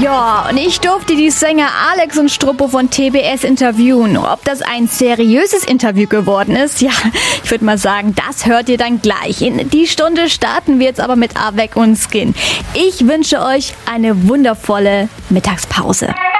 Ja, und ich durfte die Sänger Alex und Struppo von TBS interviewen. Ob das ein seriöses Interview geworden ist, ja, ich würde mal sagen, das hört ihr dann gleich. In die Stunde starten wir jetzt aber mit Avec und Skin. Ich wünsche euch eine wundervolle Mittagspause.